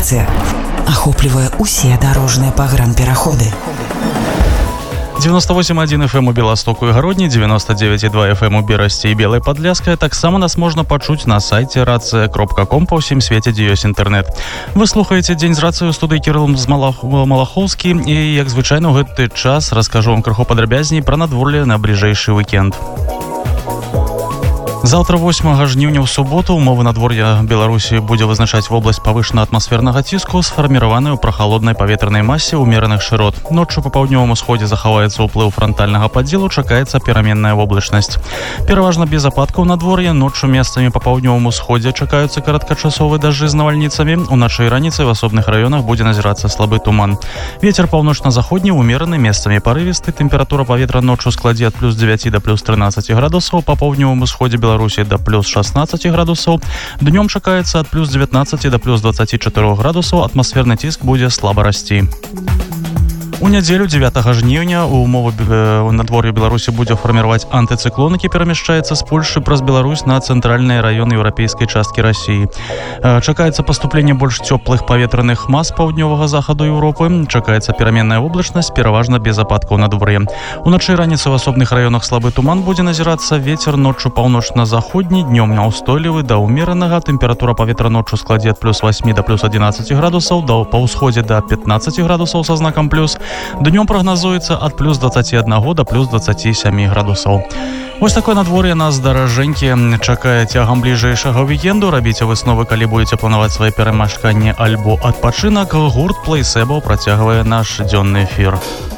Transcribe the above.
навігацыя. Ахоплівае усе дарожныя пагранпераходы. 98,1 FM у Беластоку і Гародні, 99,2 FM у Берасці і Белай Падляскай. Таксама нас можна пачуць на сайце racja.com па ўсім свеце, дзе ёсць інтэрнэт. Вы слухаеце Дзень з рацыяй у студыі Кірыл Малахоўскі, і, як звычайна, у гэты час раскажу вам крыху падрабязней пра надвор'е на бліжэйшы уікенд. Заўтра 8 жніўня ў суботу умовы надвор'я Беларусі будзе вызначаць вобласць павышанага атмасфернага ціску, сфарміраваная ў прахалоднай паветранай масе ўмераных шырот. Ноччу па паўднёвым усходзе захаваецца ўплыў франтальнага падзелу, чакаецца пераменная воблачнасць. Пераважна без ападкаў надвор'я, ноччу месцамі па паўднёвым усходзе чакаюцца кароткачасовыя дажджы з навальніцамі. Уначы і раніцай в асобных раёнах будзе назірацца слабы туман. Вецер паўночна-заходні ўмераны, месцамі парывісты. Тэмпература паветра ноччу складзе ад плюс 9 да плюс 13 градусаў, па паўднёвым усходзе Беларусі до плюс 16 градусаў. Днём чакаецца ад плюс 19 до плюс 24 градусаў. Атмасферны ціск будзе слаба расці. У нядзелю 9 жніўня у умовы надвор'я Беларусі будзе фарміраваць антыцыклон, які перамяшчаецца з Польшы праз Беларусь на цэнтральныя раёны еўрапейскай часткі Расіі. Чакаецца паступленне больш цёплых паветраных мас паўднёвага захаду Еўропы. Чакаецца пераменная воблачнасць, пераважна без ападкаў надвор'я. Уначы і раніцай в асобных раёнах слабы туман будзе назірацца. Вецер ноччу паўночна-заходні, днём няўстойлівы да ўмеранага. Тэмпература паветра ноччу складзе ад плюс 8 да плюс 11 градусаў, па ўсходзе да 15 градусаў са знакам плюс. Днём прагназуецца ад плюс 21 да плюс 27 градусаў. Вось такое надвор'е нас, даражэнькі, чакае цягам бліжэйшага вікенду. Рабіце высновы, калі будзеце планаваць свае перамяшканні альбо адпачынак. Гурт Плейсэбл працягвае наш дзённы эфір.